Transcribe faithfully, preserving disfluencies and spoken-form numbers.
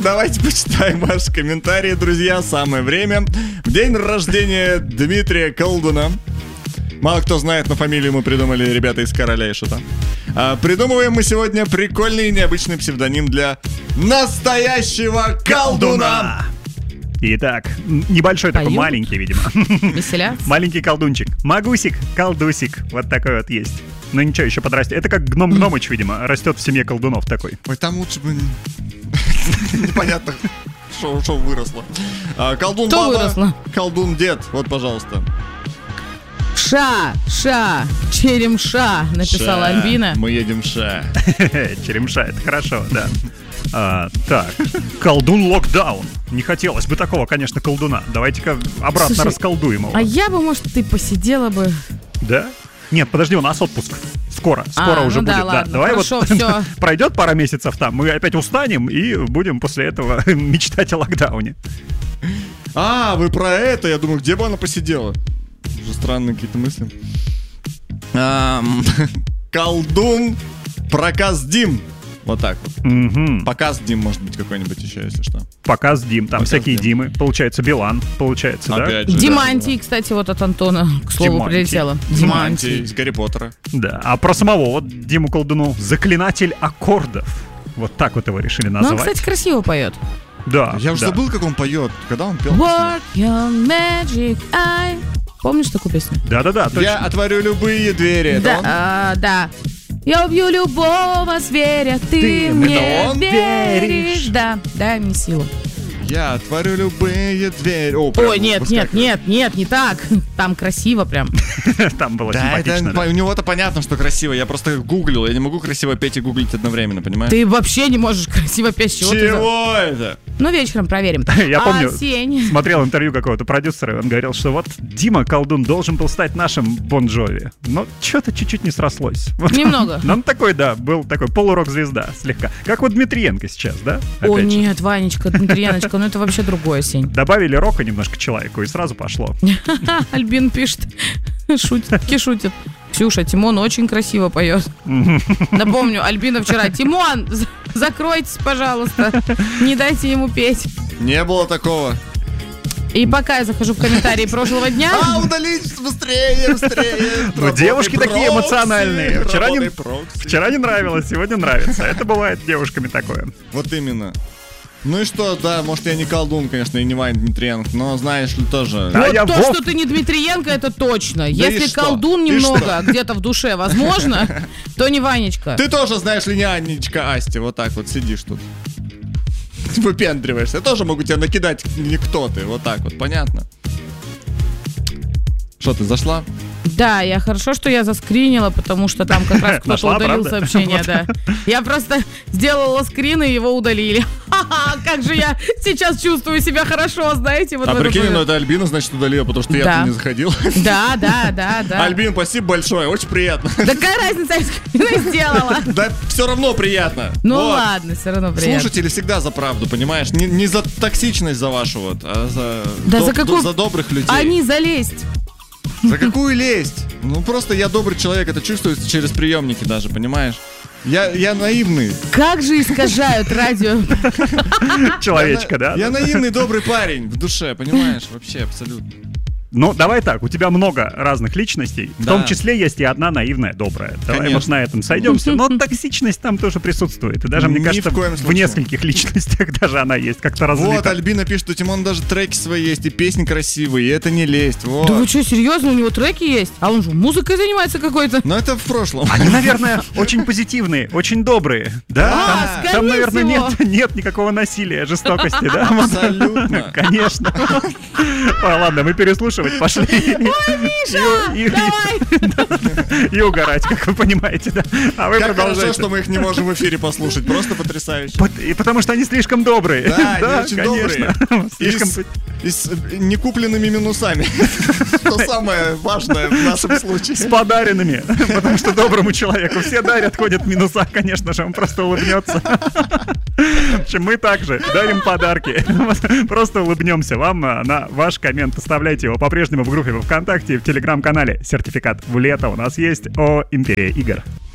Давайте почитаем ваши комментарии, друзья. Самое время. В день рождения Дмитрия Колдуна. Мало кто знает, но фамилию мы придумали ребята из «Короля и Шута». А, придумываем мы сегодня прикольный и необычный псевдоним для настоящего колдуна. Итак, небольшой Поют? такой, маленький, видимо. Веселятся? Маленький колдунчик. Магусик, колдусик. Вот такой вот есть. Ну ничего, еще подрастет. Это как гном-гномыч, видимо, растет в семье колдунов такой. Ой, там лучше бы... Непонятно, что выросло. А, колдун Что баба, выросло? колдун дед. Вот, пожалуйста. Ша, ша, черемша, написала Ша. Альбина. Мы едем в Ша. Черемша, это хорошо, да. А, так, колдун локдаун. Не хотелось бы такого, конечно, колдуна. Давайте-ка обратно Слушай, расколдуем его. А я бы, может, ты посидела бы. Да? Нет, подожди, у нас отпуск. Скоро, скоро А, уже ну да, будет. ладно, Давай хорошо, вот всё. пройдет пара месяцев там, мы опять устанем и будем после этого мечтать о локдауне. А, вы про это? Я думаю, где бы она посидела? Уже странные какие-то мысли. Ам, Колдун проказ Дим. Вот так вот. Мгм. Показ Дим может быть какой-нибудь еще, если что. Показ Дим, там Показ всякие Дим. Димы. Получается, Билан, получается, да? Опять же. Димантий, кстати, вот от Антона, к слову, Димантий. прилетела. Димантий из Гарри Поттера. Да, а про самого вот Диму Колдуну заклинатель аккордов. Вот так вот его решили Ну, он, называть. кстати, красиво поет. Да, Я уже да. забыл, как он поет. Когда он пел? Work your magic eye. Помнишь такую песню? Да-да-да, точно. Я отворю любые двери. Это Да, он? а, да. Я убью любого зверя, ты, Ты мне это он? веришь. Да, дай мне силу. Я отворю любые двери. О, прям Ой, нет, выскакивает. нет, нет, нет, не так. Там красиво прям. Там было Да, это, симпатично. да. у него-то понятно, что красиво. Я просто гуглил. Я не могу красиво петь и гуглить одновременно, понимаешь? Ты вообще не можешь красиво петь. Чего ты за- Чего это? Ну, вечером проверим. Я помню, Осень. смотрел интервью какого-то продюсера, и он говорил, что вот Дима Колдун должен был стать нашим Бон Джови. Но что-то чуть-чуть не срослось. Вот. Немного. Но он такой, да, был такой полурок-звезда слегка. Как вот Дмитриенко сейчас, да? О, Опять же. нет, Ванечка, Дмитриеночка, ну это вообще другое, Сень. Добавили рока немножко человеку, и сразу пошло. Альбин пишет, шутит, шутит. Ксюша, Тимон очень красиво поет. Напомню, Альбина вчера: Тимон, за- закройтесь, пожалуйста, не дайте ему петь. Не было такого. И пока я захожу в комментарии прошлого дня, А, удалить быстрее, быстрее. Ну, девушки Работай, такие прокси, эмоциональные. Вчера не- работай, прокси. Вчера не нравилось, сегодня нравится. Это бывает с девушками такое. Вот именно. Ну и что, да, может, я не колдун, конечно, и не Ваня Дмитриенко, но знаешь ли тоже. Да. А вот я то, Вов- что ты не Дмитриенко, это точно. и Если что? колдун И немного где-то в душе, возможно, то не Ванечка. Ты тоже, знаешь ли, не Анечка Асти, вот так вот сидишь тут. Выпендриваешься. Я тоже могу тебя накидать, никто ты, вот так вот, понятно? Что, ты зашла? Да, я хорошо, что я заскринила, потому что там как раз кто-то Нашла, удалил правда? сообщение, Вот. да. Я просто сделала скрин, и его удалили. Ха-ха, как же я сейчас чувствую себя хорошо, знаете, вот А в этот прикинь, ну момент. это Альбина, значит, удалила, потому что я Да. тут не заходил. Да, да, да, да. Альбин, спасибо большое, очень приятно. Да какая разница, я скрины сделала. Да все равно приятно. Ну Вот. ладно, все равно приятно. Слушатели всегда за правду, понимаешь? Не, не за токсичность за вашу вот, а за, Да доб- за какую- за добрых людей. Они залезть. За какую лесть? Ну просто я добрый человек, это чувствуется через приемники даже, понимаешь? Я, я наивный. Как же искажают радио. Человечка, да? Я наивный добрый парень в душе, понимаешь? Вообще абсолютно. Ну, давай так, у тебя много разных личностей, в Да. том числе есть и одна наивная, добрая. Давай, Конечно. может, на этом сойдемся. Но токсичность там тоже присутствует. И даже, мне Ни кажется, в коем в случае. нескольких личностях даже она есть, как-то Вот, разлита. Альбина пишет, что у Тимона даже треки свои есть, и песни красивые, и это не лесть. Вот. Да вы что, серьезно? У него треки есть? А он же музыкой занимается какой-то. Но это в прошлом. Они, наверное, очень позитивные, очень добрые. Да? А, Там- скорее там, наверное, всего. нет, нет никакого насилия, жестокости, да? Абсолютно. Конечно. Ой, ладно, мы переслушивать пошли. Миша, И- и- давай! И угорать, как вы понимаете, да? А вы Как хорошо, продолжаете. что мы их не можем в эфире послушать. Просто потрясающе. Пот- И потому что они слишком добрые. Да, они очень конечно. добрые. Слишком... И с, и с некупленными минусами. Что самое важное в нашем случае. С подаренными. Потому что доброму человеку все дарят, ходят в минусах, конечно же, он просто улыбнется. В общем, мы также дарим подарки. Просто улыбнемся вам а, на ваш коммент. Оставляйте его по-прежнему в группе во ВКонтакте и в Телеграм-канале. Сертификат в лето у нас есть о Империи игр.